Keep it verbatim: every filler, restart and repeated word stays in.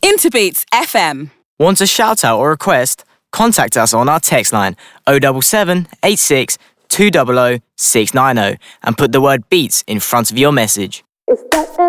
Interbeats F M. Want a shout out or request? Contact us on our text line oh seven seven, eight six, two zero zero, six nine zero and put the word beats in front of your message.